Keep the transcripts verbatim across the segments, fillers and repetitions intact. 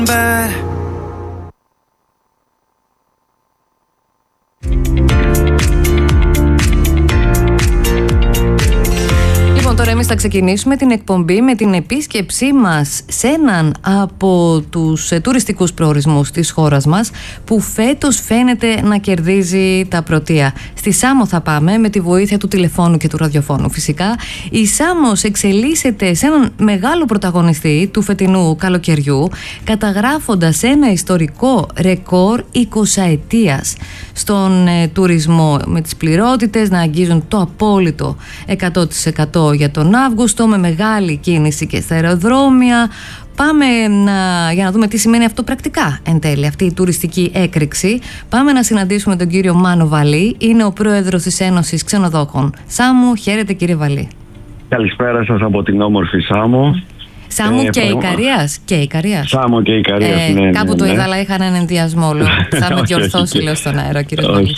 Τώρα εμείς θα ξεκινήσουμε την εκπομπή με την επίσκεψή μας σε έναν από τους ε, τουριστικούς προορισμούς της χώρας μας που φέτος φαίνεται να κερδίζει τα πρωτεία. Στη Σάμο θα πάμε με τη βοήθεια του τηλεφώνου και του ραδιοφώνου φυσικά. Η Σάμος εξελίσσεται σε έναν μεγάλο πρωταγωνιστή του φετινού καλοκαιριού, καταγράφοντας ένα ιστορικό ρεκόρ εικοσαετίας στον ε, τουρισμό, με τις πληρότητες να αγγίζουν το απόλυτο εκατό τοις εκατό για τον Αύγουστο, με μεγάλη κίνηση και στα αεροδρόμια. Πάμε να, για να δούμε τι σημαίνει αυτό πρακτικά εν τέλει, αυτή η τουριστική έκρηξη. Πάμε να συναντήσουμε τον κύριο Μάνο Βαλή, είναι ο πρόεδρος της Ένωσης Ξενοδόχων Σάμου. Χαίρετε κύριε Βαλή. Καλησπέρα σας από την όμορφη Σάμο. Σάμο ε, και πράγμα... Ικαρίας. Και Ικαρίας. Σάμο και Ικαρίας, ε, ναι. Κάπου ναι, το ναι. είδα, αλλά είχαν έναν ενδιασμό. Θα με διορθώσει, λέω στον αέρα, κύριε Βαλή.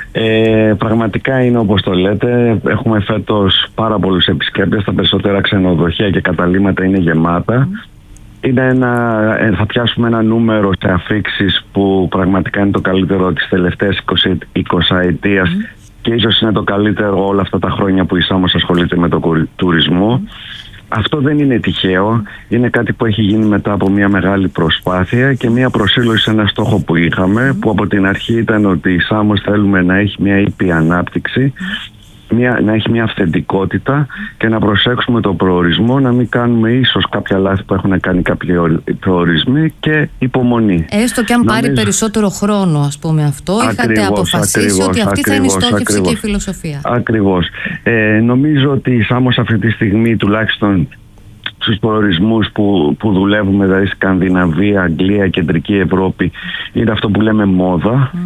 Ε, πραγματικά είναι όπως το λέτε. Έχουμε φέτος πάρα πολλούς επισκέπτες. Τα περισσότερα ξενοδοχεία και καταλύματα είναι γεμάτα. Mm. Είναι ένα, θα πιάσουμε ένα νούμερο σε αφήξεις που πραγματικά είναι το καλύτερο της τελευταίας εικοσαετίας mm. και ίσως είναι το καλύτερο όλα αυτά τα χρόνια που η Σάμος ασχολείται με τον τουρισμό. Mm. Αυτό δεν είναι τυχαίο, είναι κάτι που έχει γίνει μετά από μια μεγάλη προσπάθεια και μια προσήλωση σε ένα στόχο που είχαμε, που από την αρχή ήταν ότι η Σάμος θέλουμε να έχει μια ήπια ανάπτυξη, μια, να έχει μια αυθεντικότητα και να προσέξουμε το προορισμό, να μην κάνουμε ίσως κάποια λάθη που έχουν κάνει κάποιοι προορισμοί και υπομονή. Έστω και αν πάρει Νομίζω... περισσότερο χρόνο, ας πούμε αυτό, ακριβώς, είχατε αποφασίσει ακριβώς, ότι αυτή ακριβώς, θα είναι η στόχευση ακριβώς, και η φιλοσοφία. Ακριβώς. Ε, νομίζω ότι η Σάμος αυτή τη στιγμή, τουλάχιστον στους προορισμούς που, που δουλεύουμε, δηλαδή Σκανδιναβία, Αγγλία, Κεντρική Ευρώπη, είναι αυτό που λέμε μόδα. Mm.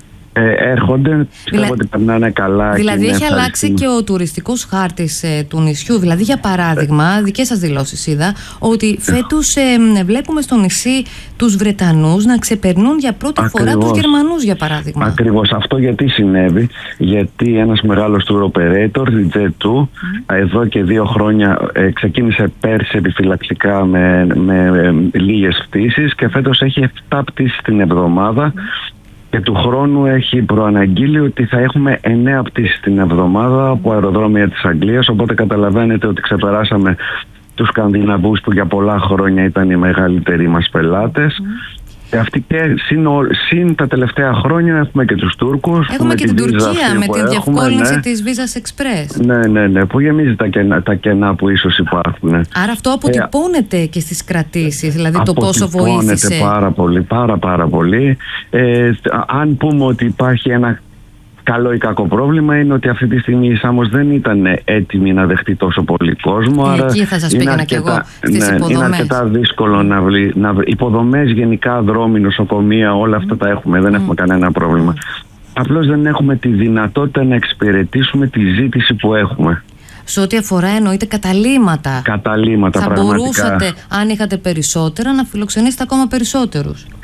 Ε, έρχονται, πιστεύω Δηλα... ότι περνάνε καλά. Δηλαδή έχει αλλάξει και ο τουριστικός χάρτης ε, του νησιού. Δηλαδή, για παράδειγμα, ε... δικές σας δηλώσεις είδα ότι φέτος ε, βλέπουμε στο νησί τους Βρετανούς να ξεπερνούν για πρώτη Ακριβώς. φορά τους Γερμανούς, για παράδειγμα. Ακριβώς. Αυτό γιατί συνέβη? Γιατί ένας μεγάλος tour operator, η τζετ του, mm. εδώ και δύο χρόνια ε, ξεκίνησε πέρσι επιφυλακτικά με, με ε, λίγες πτήσεις και φέτος έχει επτά πτήσεις την εβδομάδα. Mm. Και του χρόνου έχει προαναγγείλει ότι θα έχουμε εννέα πτήσεις την εβδομάδα από αεροδρόμια της Αγγλίας. Οπότε καταλαβαίνετε ότι ξεπεράσαμε τους Σκανδιναβούς που για πολλά χρόνια ήταν οι μεγαλύτεροι μας πελάτες. Mm. Και αυτοί και συν, συν τα τελευταία χρόνια έχουμε και τους Τούρκους. Έχουμε και την Τουρκία με την διευκόλυνση ναι. της Visa Express. Ναι, ναι, ναι, που γεμίζει τα κενά, τα κενά που ίσως υπάρχουν. Άρα αυτό αποτυπώνεται ε, και στις κρατήσεις, δηλαδή το πόσο βοήθησε. Αποτυπώνεται πάρα πολύ, πάρα πάρα πολύ. Ε, αν πούμε ότι υπάρχει ένα καλό ή κακό πρόβλημα, είναι ότι αυτή τη στιγμή η Σάμος δεν ήταν έτοιμη να δεχτεί τόσο πολύ κόσμο. Άρα εκεί θα σας πήγαινα και εγώ στις ναι, υποδομές. Είναι αρκετά δύσκολο να βρει. Να βρει υποδομές γενικά, δρόμοι, νοσοκομεία, όλα αυτά mm. τα έχουμε. Δεν mm. έχουμε κανένα πρόβλημα. Mm. Απλώς δεν έχουμε τη δυνατότητα να εξυπηρετήσουμε τη ζήτηση που έχουμε. Σε ό,τι αφορά εννοείται καταλύματα. Καταλύματα, θα πραγματικά. μπορούσατε, αν είχατε περισσότερα, να φιλοξενήσετε ακόμα περισσότερους.